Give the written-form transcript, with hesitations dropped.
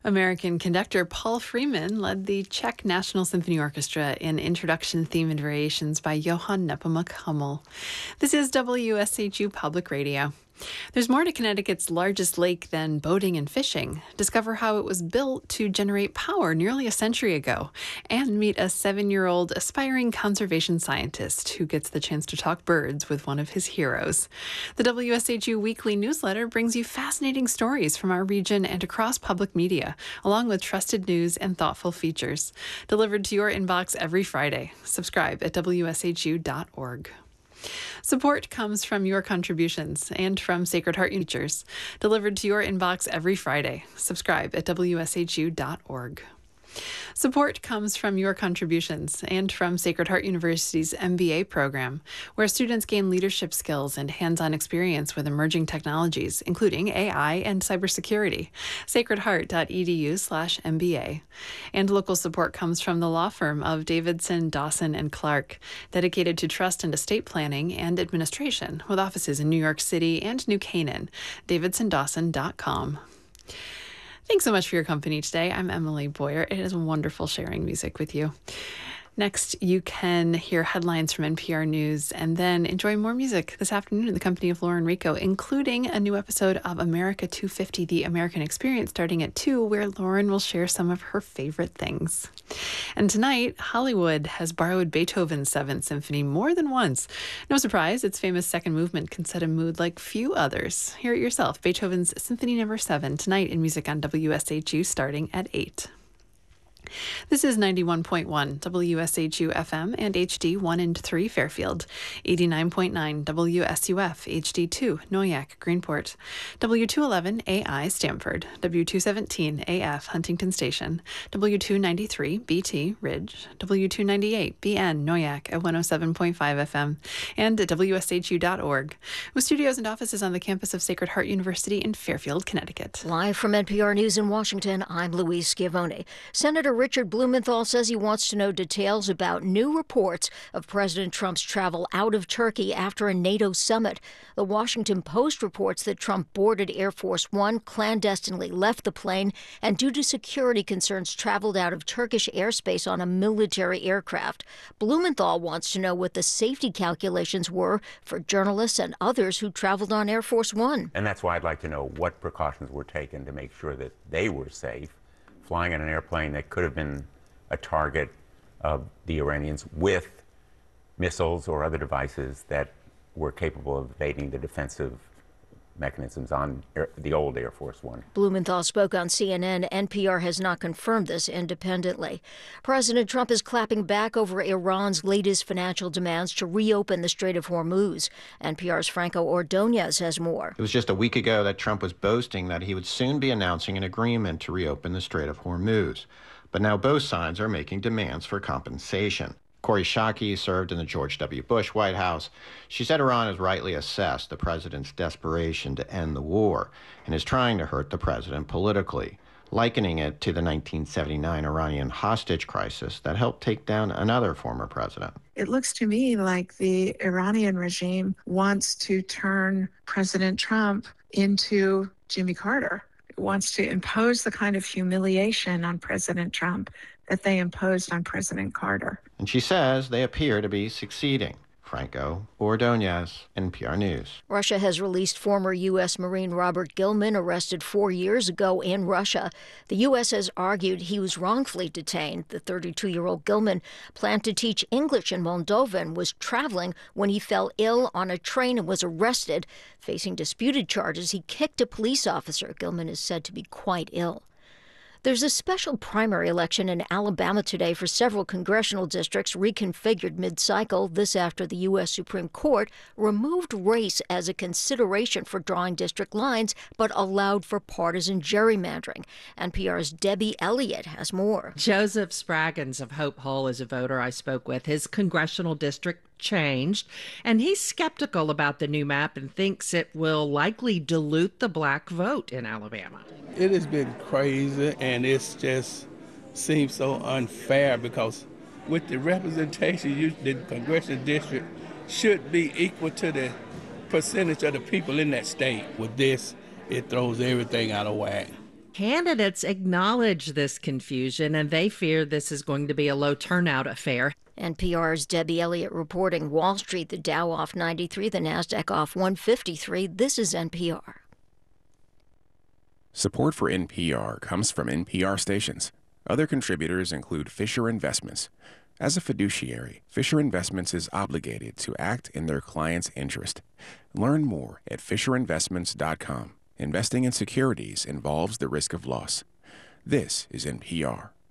American conductor Paul Freeman led the Czech National Symphony Orchestra in Introduction, Theme, and Variations by Johann Nepomuk Hummel. This is WSHU Public Radio. There's more to Connecticut's largest lake than boating and fishing. Discover how it was built to generate power nearly a century ago, and meet a 7-year-old aspiring conservation scientist who gets the chance to talk birds with one of his heroes. The WSHU Weekly Newsletter brings you fascinating stories from our region and across public media, along with trusted news and thoughtful features. Delivered to your inbox every Friday. Subscribe at WSHU.org. Support comes from your contributions and from Sacred Heart Teachers, delivered to your inbox every Friday. Subscribe at WSHU.org. Support comes from your contributions and from Sacred Heart University's MBA program, where students gain leadership skills and hands-on experience with emerging technologies, including AI and cybersecurity. sacredheart.edu/MBA. And local support comes from the law firm of Davidson, Dawson, and Clark, dedicated to trust and estate planning and administration, with offices in New York City and New Canaan. DavidsonDawson.com. Thanks so much for your company today. I'm Emily Boyer. It is wonderful sharing music with you. Next, you can hear headlines from NPR News and then enjoy more music this afternoon in the company of Lauren Rico, including a new episode of America 250, The American Experience, starting at 2, where Lauren will share some of her favorite things. And tonight, Hollywood has borrowed Beethoven's 7th Symphony more than once. No surprise, its famous second movement can set a mood like few others. Hear it yourself, Beethoven's Symphony No. 7, tonight in Music on WSHU, starting at 8. This is 91.1 WSHU FM and HD 1 and 3 Fairfield, 89.9 WSUF HD2 Noyak Greenport, W211 AI Stamford, W217 AF Huntington Station, W293 BT Ridge, W298 BN Noyak at 107.5 FM, and at WSHU.org, with studios and offices on the campus of Sacred Heart University in Fairfield, Connecticut. Live from NPR News in Washington, I'm Louise Schiavone. Senator Richard Blumenthal says he wants to know details about new reports of President Trump's travel out of Turkey after a NATO summit. The Washington Post reports that Trump boarded Air Force One, clandestinely left the plane, and due to security concerns traveled out of Turkish airspace on a military aircraft. Blumenthal wants to know what the safety calculations were for journalists and others who traveled on Air Force One. And that's why I'd like to know what precautions were taken to make sure that they were safe, flying in an airplane that could have been a target of the Iranians with missiles or other devices that were capable of evading the defensive mechanisms on the old Air Force One. Blumenthal spoke on CNN. NPR has not confirmed this independently. President Trump is clapping back over Iran's latest financial demands to reopen the Strait of Hormuz. NPR's Franco Ordonez has more. It was just a week ago that Trump was boasting that he would soon be announcing an agreement to reopen the Strait of Hormuz. But now both sides are making demands for compensation. Kori Schake served in the George W. Bush White House. She said Iran has rightly assessed the president's desperation to end the war and is trying to hurt the president politically, likening it to the 1979 Iranian hostage crisis that helped take down another former president. It looks to me like the Iranian regime wants to turn President Trump into Jimmy Carter. It wants to impose the kind of humiliation on President Trump that they imposed on President Carter. And she says they appear to be succeeding. Franco Ordonez, NPR News. Russia has released former U.S. Marine Robert Gilman, arrested 4 years ago in Russia. The U.S. has argued he was wrongfully detained. The 32-year-old Gilman planned to teach English in Moldova and was traveling when he fell ill on a train and was arrested. Facing disputed charges, he kicked a police officer. Gilman is said to be quite ill. There's a special primary election in Alabama today for several congressional districts reconfigured mid-cycle. This after the U.S. Supreme Court removed race as a consideration for drawing district lines, but allowed for partisan gerrymandering. NPR's Debbie Elliott has more. Joseph Spraggins of Hope Hull is a voter I spoke with. His congressional district changed, and he's skeptical about the new map and thinks it will likely dilute the black vote in Alabama. It has been crazy, and it's just seems so unfair because with the representation, the congressional district should be equal to the percentage of the people in that state. With this, it throws everything out of whack. Candidates acknowledge this confusion, and they fear this is going to be a low turnout affair. NPR's Debbie Elliott reporting. Wall Street, the Dow off 93, the Nasdaq off 153. This is NPR. Support for NPR comes from NPR stations. Other contributors include Fisher Investments. As a fiduciary, Fisher Investments is obligated to act in their client's interest. Learn more at FisherInvestments.com. Investing in securities involves the risk of loss. This is NPR.